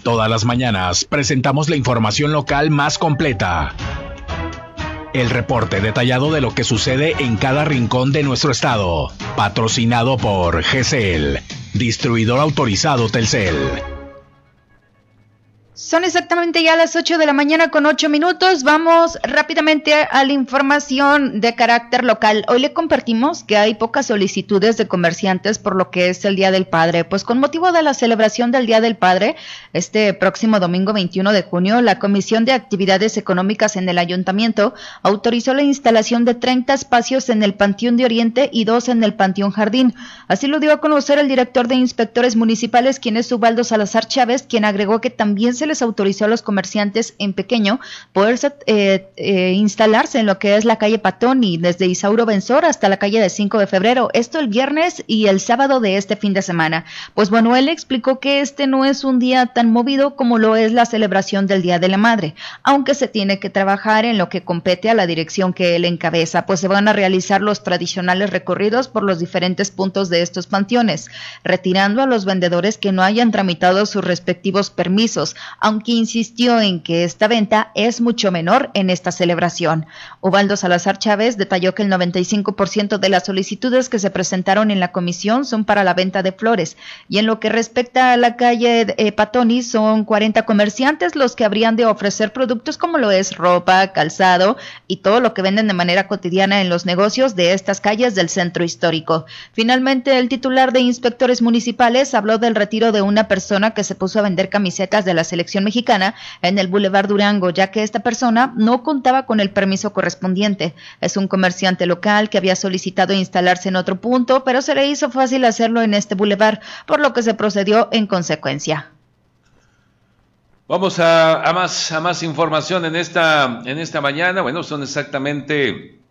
Todas las mañanas presentamos la información local más completa. El reporte detallado de lo que sucede en cada rincón de nuestro estado. Patrocinado por GCL, distribuidor autorizado Telcel. Son exactamente ya las 8 de la mañana con 8 minutos. Vamos rápidamente a la información de carácter local. Hoy le compartimos que hay pocas solicitudes de comerciantes por lo que es el Día del Padre. Pues con motivo de la celebración del Día del Padre, este próximo domingo 21 de junio, la Comisión de Actividades Económicas en el Ayuntamiento autorizó la instalación de 30 espacios en el Panteón de Oriente y 2 en el Panteón Jardín. Así lo dio a conocer el director de Inspectores Municipales, quien es Ubaldo Salazar Chávez, quien agregó que también se les autorizó a los comerciantes en pequeño poder instalarse en lo que es la calle Patón y desde Isauro Benzor hasta la calle de 5 de febrero, esto el viernes y el sábado de este fin de semana. Pues bueno, él explicó que este no es un día tan movido como lo es la celebración del Día de la Madre, aunque se tiene que trabajar en lo que compete a la dirección que él encabeza, pues se van a realizar los tradicionales recorridos por los diferentes puntos de estos panteones, retirando a los vendedores que no hayan tramitado sus respectivos permisos, aunque insistió en que esta venta es mucho menor en esta celebración. Ubaldo Salazar Chávez detalló que el 95% de las solicitudes que se presentaron en la comisión son para la venta de flores, y en lo que respecta a la calle Patoni, son 40 comerciantes los que habrían de ofrecer productos como lo es ropa, calzado y todo lo que venden de manera cotidiana en los negocios de estas calles del centro histórico. Finalmente, el titular de Inspectores Municipales habló del retiro de una persona que se puso a vender camisetas de la selección mexicana en el Boulevard Durango, ya que esta persona no contaba con el permiso correspondiente. Es un comerciante local que había solicitado instalarse en otro punto, pero se le hizo fácil hacerlo en este boulevard, por lo que se procedió en consecuencia. Vamos a más información en esta mañana. Bueno, son exactamente